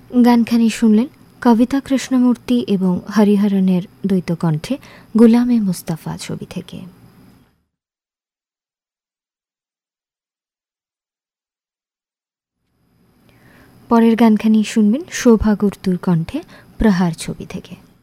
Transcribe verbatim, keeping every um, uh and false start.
গানখানি শুনলেন কবিতা কৃষ্ণমূর্তি এবং হরিহরনের দ্বৈত কণ্ঠে গোলামে মুস্তাফা ছবি থেকে। পরের গানখানি শুনবেন শোভা গুরতুর কণ্ঠে প্রহার ছবি থেকে।